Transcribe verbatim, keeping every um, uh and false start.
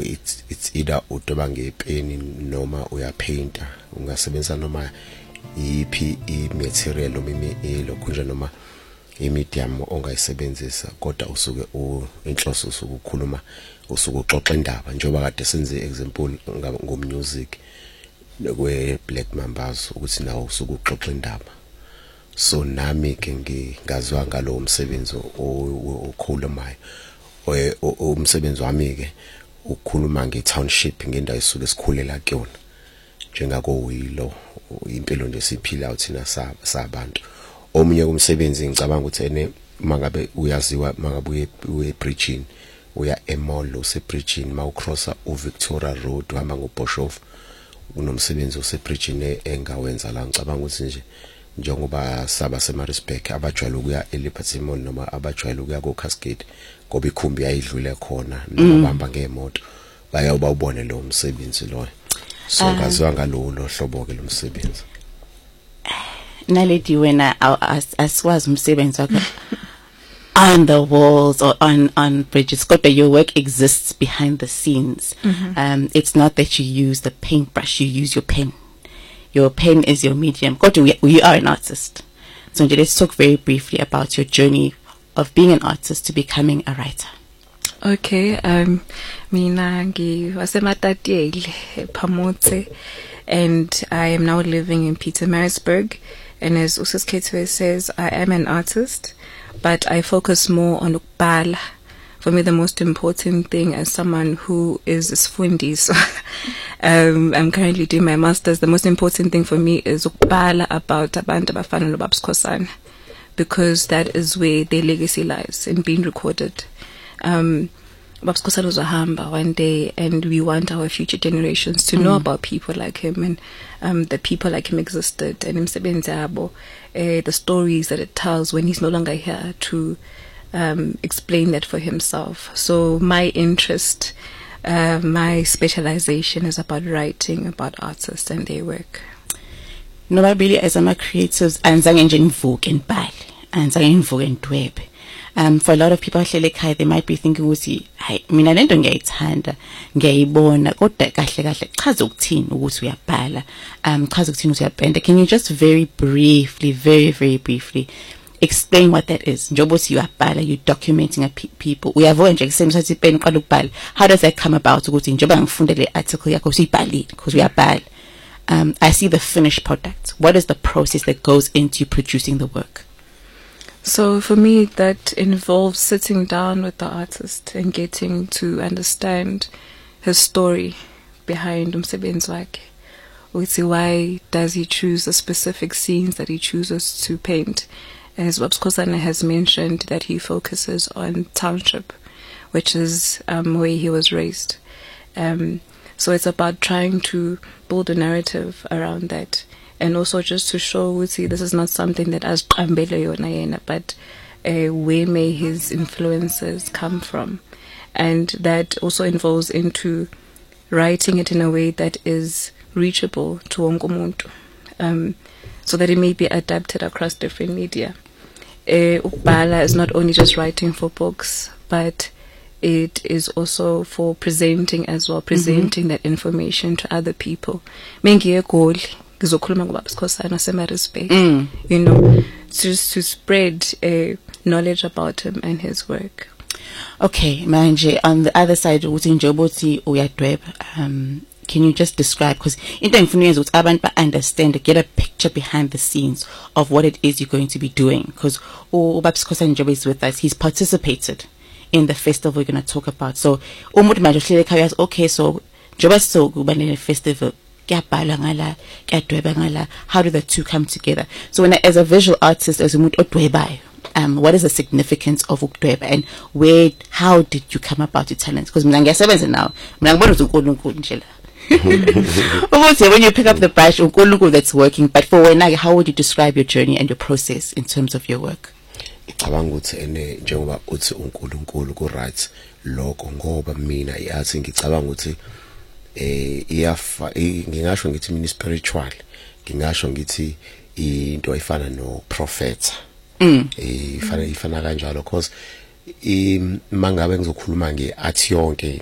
it's it's either udoba ngepeni noma uyapainta, ungasebenzisa noma iphi i-material noma ilokhunja noma i-medium ongayisebenzisa, kodwa usuke inhloso usuke ukukhuluma, usuke uxoxa indaba njengoba kade senze example ngommusic kwe Black Mambazo ukuthi nawo usuke uxoxa indaba. So nami ke ngingazwa ngalo umsebenzi okhulumayo, umsebenzi wami ke ukukhuluma nge-township ngendawo esuke sikhulela kuyona njengako Wilo, impilo nje siphila uthina sabantu. Omunye umsebenzi ngicabanga ukuthi ene mangabe uyaziwa, mangabe uye preaching uya emall use preaching ma ucrossa u Victoria Road uhamba ngoBoshoff, kunomsebenzi use preaching engawenza la. Ngicabanga ukuthi nje njengoba saba seMaritzburg abajwayele ukuya eLiberty Mall noma abajwayele ukuya ko Cascade ngoba ikhumbi ayidlule khona noma bahamba ngemoto bayawuba ubone lo msebenzi lo. So ngazwa ngalo lo hlobo ke lo msebenzi. Naledi wena asikwazi umsebenzi wakho on the walls or on on bridges, but your work exists behind the scenes. Mm-hmm. Um, it's not that you use the paintbrush, you use your pen. Your pen is your medium. God, we, we are an artist. So let's talk very briefly about your journey of being an artist to becoming a writer. Okay, um, mina ngiwaseMatatiyeli ePhamotse, and I am now living in Pietermaritzburg. And as Usis Ketwe says, I am an artist, but I focus more on ukubhala. For me, the most important thing as someone who is Sfundis, um, I'm currently doing my master's. The most important thing for me is ukubhala about abantu abafana noBabskhosana, because that is where their legacy lies in being recorded. Um, Babskhosana was a hamba one day, and we want our future generations to mm. know about people like him, and um, the people like him existed, and Msebenzabo, uh, the stories that it tells when he's no longer here to um, explain that for himself. So my interest, uh, my specialization is about writing about artists and their work. No, really, as I'm a creative, and I'm involved in bal, and I'm involved in web. Um, for a lot of people, they might be thinking, "Usi, hey, mina lento ngiyayithanda, ngiyayibona, kodwa kahle kahle chaza ukuthini ukuthi uyabhala, um, chaza ukuthini ukuthi uyapenda." Can you just very briefly, very very briefly explain what that is? Njengoba uthi uyabhala, you documenting a pe people. Uyavona nje kusema ukuthi pen uqala ukubhala. How does that come about? Ukuthi njengoba ngifunde le article yakho usibhalile because uyabhala. Um, I see the finished product. What is the process that goes into producing the work? So for me, that involves sitting down with the artist and getting to understand his story behind umsebenzi wakhe. Uthi why does he choose the specific scenes that he chooses to paint? As Babskhosana has mentioned, that he focuses on township, which is um, where he was raised. Um, so it's about trying to build a narrative around that. And also just to show, see, this is not something that as Ambele, but uh, where may his influences come from. And that also involves into writing it in a way that is reachable to wonke umuntu, um, so that it may be adapted across different media. Uh, Ukubhala is not only just writing for books, but it is also for presenting as well, presenting mm-hmm. that information to other people. Mm. You know, just to spread uh, knowledge about him and his work. Okay, manje, on the other side, um, can you just describe, because in the influence abantu understand, get a picture behind the scenes of what it is you're going to be doing, because Babskhosana is with us, he's participated in the festival we're going to talk about. So okay, so Joba so Gubanele festival, how do the two come together? So when as a visual artist, as um, what is the significance of Ukdweba, and where, how did you come about your talent? Because now, when you pick up the brush, that's working, but for when, how would you describe your journey and your process in terms of your work? Ngicabanga ukuthi ene njengoba uthi uNkulunkulu ku right lokho ngoba mina yathi ngicabanga ukuthi eh iyafa ngingasho ngithi mina spiritual, ngingasho ngithi into efana no prophet eh ifana ifana kanjalo, because mangabe ngizokhuluma ngeart yonke